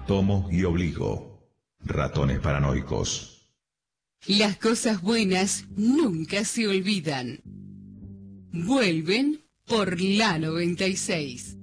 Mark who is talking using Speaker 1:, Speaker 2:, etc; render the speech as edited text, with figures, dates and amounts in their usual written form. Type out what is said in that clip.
Speaker 1: Tomo y Obligo. Ratones paranoicos.
Speaker 2: Las cosas buenas nunca se olvidan. Vuelven por la 96.